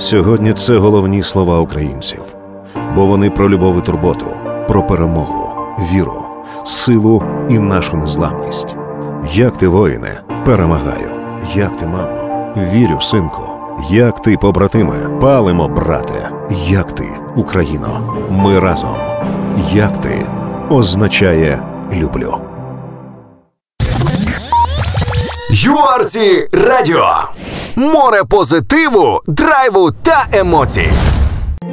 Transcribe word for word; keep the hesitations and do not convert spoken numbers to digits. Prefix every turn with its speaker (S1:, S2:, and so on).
S1: Сьогодні це головні слова українців, бо вони про любов і турботу, про перемогу, віру, силу і нашу незламність. Як ти, воїне, перемагаю. Як ти, мамо, вірю, синку. Як ти, побратиме, палимо, брате. Як ти, Україно, ми разом. Як ти означає люблю.
S2: ю ар сі Радіо. Море позитиву, драйву та емоцій.